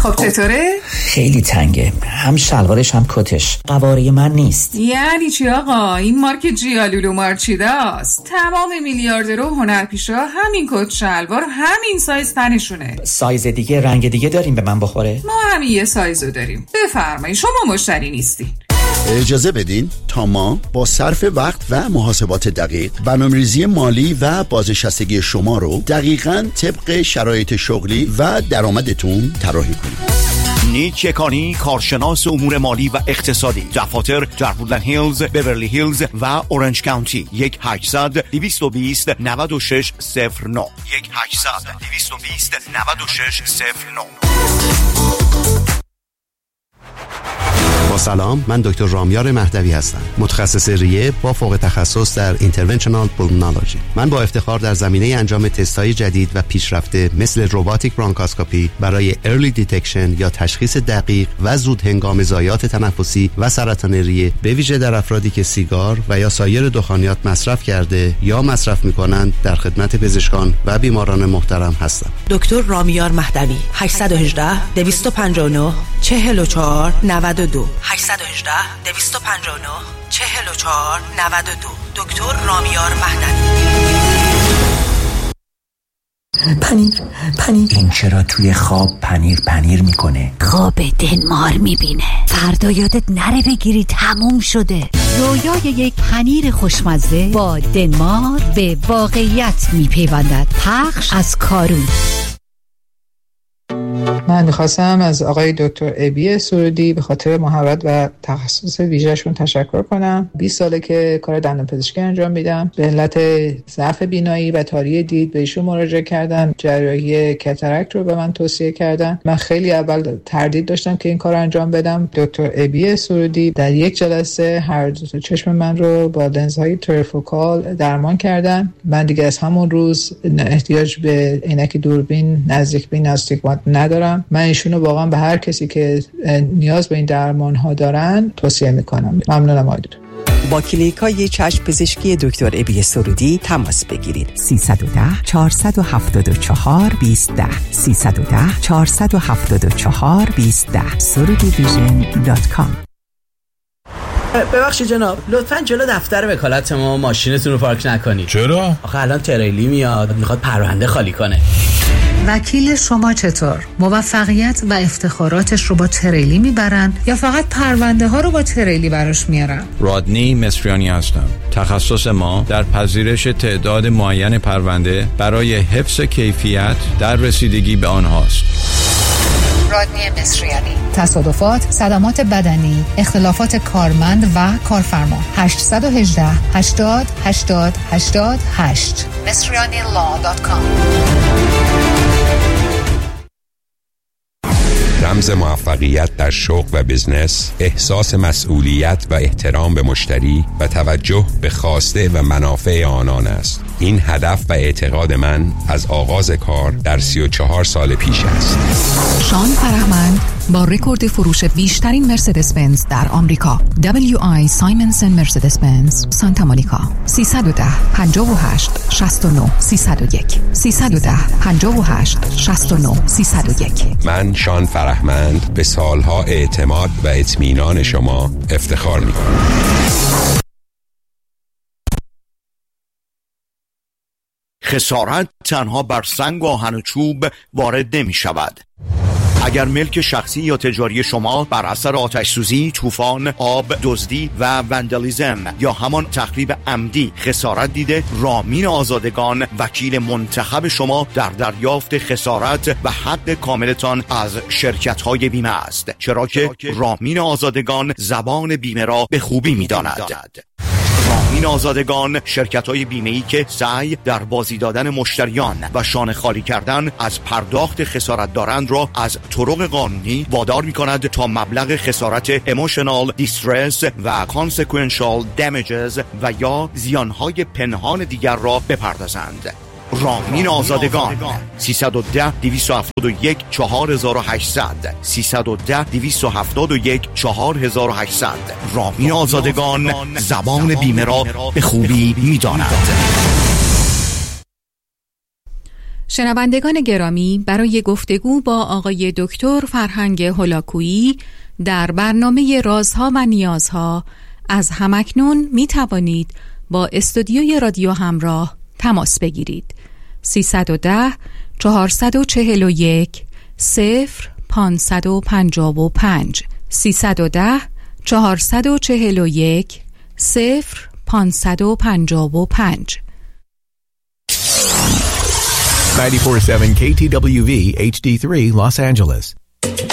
خب چطوره؟ خیلی تنگه، هم شلوارش هم کتش قواره من نیست. یعنی چی آقا؟ این مارک جیالولو مارچیداست. تمام میلیاردرها و هنرپیشا همین کت شلوار همین سایز تنشونه. سایز دیگه رنگ دیگه داریم به من بخوره؟ ما همین یه سایزو داریم. بفرمایید، شما مشتری نیستین. اجازه بدین تا ما با صرف وقت و محاسبات دقیق برنامه‌ریزی مالی و بازنشستگی شما رو دقیقاً طبق شرایط شغلی و درآمدتون طراحی کنیم. نیک یکانی، کارشناس امور مالی و اقتصادی، دفاتر در وودلند هیلز، بیورلی هیلز و اورنج کانتی. 1-800-220-9609 1-800-220-9609. با سلام، من دکتر رامیار مهدوی هستم، متخصص ریه با فوق تخصص در اینترونشنال پولمونولوژی. من با افتخار در زمینه انجام تست‌های جدید و پیشرفته مثل روباتیک برانکاسکوپی برای ارلی دیتکشن یا تشخیص دقیق و زود هنگام ضایعات تنفسی و سرطان ریه، به ویژه در افرادی که سیگار و یا سایر دخانیات مصرف کرده یا مصرف می‌کنند، در خدمت پزشکان و بیماران محترم هستم. دکتر رامیار مهدوی، 818-259-44-92 818-259-44-92. دکتر رامیار مهدوی. پنیر این چرا توی خواب پنیر میکنه؟ خواب دنمار میبینه. فردا یادت نره بگیری تموم شده. رویای یک پنیر خوشمزه با دنمار به واقعیت میپیوندد. پخش از کارون. من میخواستم از آقای دکتر ابی سرودی به خاطر محبت و تخصص ویژه‌شون تشکر کنم. 20 ساله که کار دندانپزشکی انجام میدم. به علت ضعف بینایی و تاری دید به ایشون مراجعه کردم. جراحی کاتاراکت رو به من توصیه کردن. من خیلی اول تردید داشتم که این کار انجام بدم. دکتر ابی سرودی در یک جلسه هر دو چشم من رو با لنزهای تریفوکال درمان کردن. من دیگه از همون روز احتیاج به عینک دوربین نزدیک بین استیگمات ندارم. من ایشونو واقعا به هر کسی که نیاز به این درمان ها دارن توصیه میکنم. ممنونم آقای دکتر. با کلینیکای چشم پزشکی دکتر ابی سرودی تماس بگیرید. 310-474-2010 310-474-2010 surudivision.com. ببخشید جناب، لطفاً جلو دفتر وکالت ما ماشینتون رو پارک نکنید. چرا؟ آخه الان تریلی میاد میخواد پرونده خالی کنه. وکیل شما چطور؟ موفقیت و افتخاراتش رو با تریلی میبرن یا فقط پرونده ها رو با تریلی براش میارن؟ رادنی مصریانی هستم. تخصص ما در پذیرش تعداد معین پرونده برای حفظ کیفیت در رسیدگی به آنهاست. رادنی مصریانی. تصادفات، صدمات بدنی، اختلافات کارمند و کارفرما. 818-80-80-88 مصریانی.law.com. رمز موفقیت در شغل و بزنس، احساس مسئولیت و احترام به مشتری و توجه به خواسته و منافع آنان است. این هدف و اعتقاد من از آغاز کار در 34 سال پیش است. شان فرهمند با رکورد فروش بیشترین مرسدس بنز در آمریکا، WI سایمنسن مرسدس بنز سانتا مونیکا. 310-58-69-301 310-58-69-301. من شان فرهمند به سالها اعتماد و اطمینان شما افتخار می‌کنم. خسارت تنها بر سنگ و آهن و چوب وارد نمی شود. اگر ملک شخصی یا تجاری شما بر اثر آتش سوزی، طوفان، آب، دزدی و وندالیزم یا همان تخریب عمدی خسارت دیده، رامین آزادگان وکیل منتخب شما در دریافت خسارت و حق کاملتان از شرکت‌های بیمه است، چرا که رامین آزادگان زبان بیمه را به خوبی می‌داند. رامین آزادگان شرکت‌های بیمه‌ای که سعی در بازی دادن مشتریان و شانه خالی کردن از پرداخت خسارت دارند را از طرق قانونی وادار می‌کند تا مبلغ خسارت emotional distress و consequential damages و یا زیانهای پنهان دیگر را بپردازند. رامین آزادگان 310-271-4800 310-271-4800. رامین آزادگان زبان بیمه را به خوبی می‌داند. شنوندگان گرامی، برای گفتگو با آقای دکتر فرهنگ هولاکویی در برنامه رازها و نیازها از همکنون می توانید با استودیوی رادیو همراه تماس بگیرید. 310 441 0555 310 441 0555 94.7 KTWV HD3 Los Angeles.